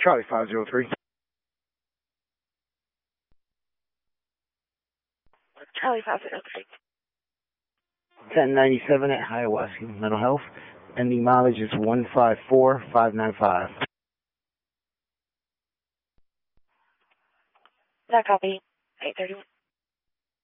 Charlie 503. Charlie 503. 1097 at Hiawassee Mental Health, and the mileage is 154595. That copy. 831.